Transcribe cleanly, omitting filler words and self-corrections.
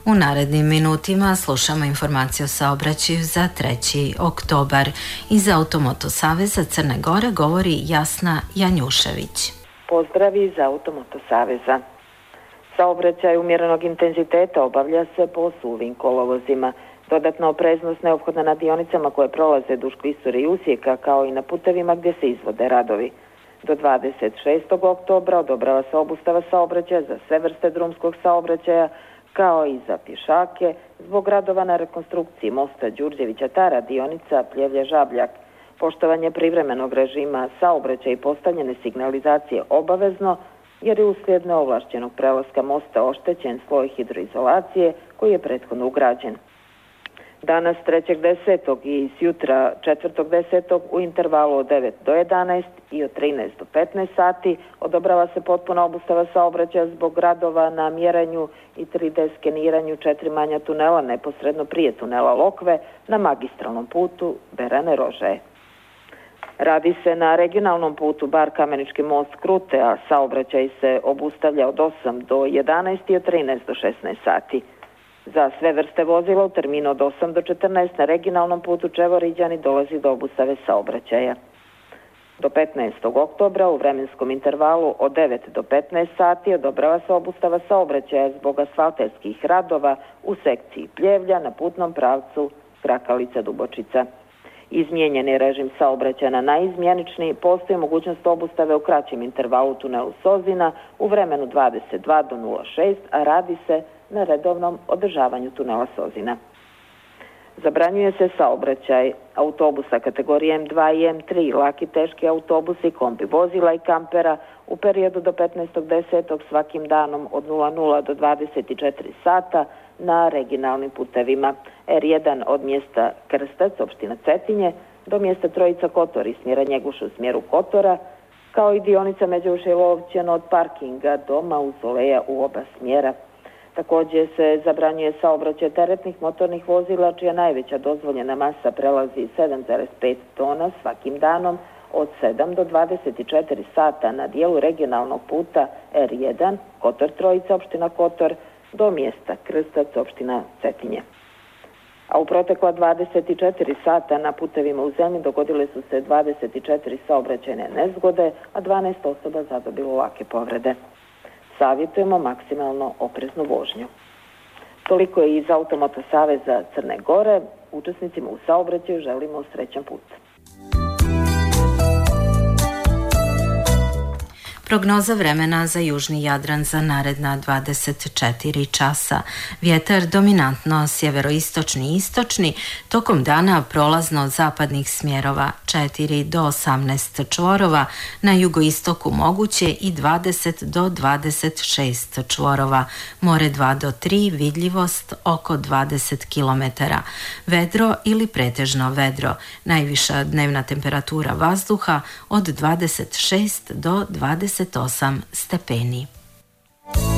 U narednim minutima slušamo informaciju o saobraćaju za 3. oktobar. Iz Automoto Saveza Crne Gore govori Jasna Janjušević. Pozdrav iz Automoto Saveza. Saobraćaj umjerenog intenziteta obavlja se po suvim kolovozima. Dodatna opreznost neophodna na dionicama koje prolaze duž klisura i usjeka, kao i na putevima gdje se izvode radovi. Do 26. oktobra odobrava se obustava saobraćaja za sve vrste drumskog saobraćaja, kao i za pješake, zbog radova na rekonstrukciji mosta Đurđevića Tara, dionica Pljevlje-Žabljak. Poštovanje privremenog režima saobraćaja i postavljene signalizacije obavezno, jer je uslijed neovlašćenog prelaska mosta oštećen sloj hidroizolacije koji je prethodno ugrađen. Danas 3.10. i sjutra 4.10. u intervalu od 9 do 11 i od 13 do 15 sati odobrava se potpuna obustava saobraćaja zbog radova na mjerenju i 3D skeniranju 4 manja tunela neposredno prije tunela Lokve na magistralnom putu Berane Rožaje. Radi se na regionalnom putu Bar Kamenički most Krute, a saobraćaj se obustavlja od 8 do 11 i od 13 do 16 sati. Za sve vrste vozila u terminu od 8 do 14 na regionalnom putu Čevoriđani dolazi do obustave saobraćaja. Do 15. oktobra u vremenskom intervalu od 9 do 15 sati odobrava se obustava saobraćaja zbog asfalterskih radova u sekciji Pljevlja na putnom pravcu Krakalica-Dubočica. Izmijenjen je režim saobraćaja na najizmjeničniji, postoji mogućnost obustave u kraćem intervalu tunelu Sozina u vremenu 22 do 06, a radi se na redovnom održavanju tunela Sozina. Zabranjuje se saobraćaj autobusa kategorije M2 i M3, laki teški autobusi, kombi vozila i kampera u periodu do 15.10. svakim danom od 00 do 24 sata na regionalnim putevima R1 od mjesta Krstac, opština Cetinje, do mjesta Trojica Kotor iz smjera Njeguš u smjeru Kotora, kao i dionica Međuša i Lovćeno od parkinga do Mauzoleja u oba smjera. Također se zabranjuje saobraćaj teretnih motornih vozila čija najveća dozvoljena masa prelazi 7,5 tona svakim danom od 7 do 24 sata na dijelu regionalnog puta R1 Kotor Trojica, opština Kotor, do mjesta Krstac, opština Cetinje. A u protekla 24 sata na putevima u zemlji dogodile su se 24 saobraćajne nezgode, a 12 osoba zadobilo lake povrede. Savjetujemo maksimalno opreznu vožnju. Toliko je iz Automoto Saveza Crne Gore. Učesnicima u saobraćaju želimo srećan put. Prognoza vremena za južni Jadran za naredna 24 časa. Vjetar dominantno sjeveroistočni i istočni, tokom dana prolazno od zapadnih smjerova 4 do 18 čvorova, na jugoistoku moguće i 20 do 26 čvorova, more 2 do 3, vidljivost oko 20 km. Vedro ili pretežno vedro, najviša dnevna temperatura vazduha od 26 do 28 stepeni.